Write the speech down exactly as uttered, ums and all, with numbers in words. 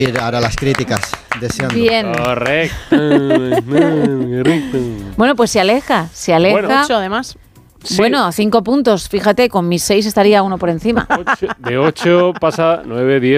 Ir ahora las críticas, deseando. Bien. Correcto. Correcto. Bueno, pues se aleja, se aleja. Bueno, Ocho, además. Sí. Bueno, cinco puntos. Fíjate, con mis seis estaría uno por encima. Ocho- de ocho pasa nueve, diez.